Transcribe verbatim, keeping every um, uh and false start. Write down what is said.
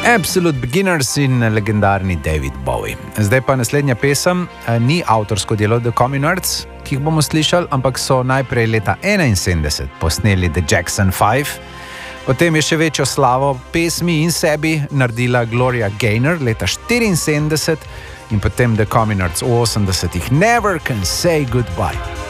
Absolute Beginners in legendarni David Bowie. Zdaj pa naslednja pesem ni avtorsko delo The Communards, ki jih bomo slišali, ampak so najprej leta enainsedemdeset posneli The Jackson five. Potem je še večjo slavo pesmi in sebi naredila Gloria Gaynor leta štiriinsedemdeset in potem The Communards v osemdesetih Never Can Say Goodbye.